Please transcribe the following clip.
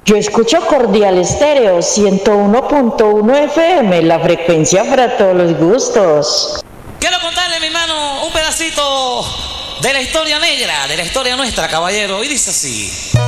Yo escucho Cordial Estéreo 101.1 FM, la frecuencia para todos los gustos. Quiero contarle, mi hermano, un pedacito de la historia negra, de la historia nuestra, caballero, y dice así.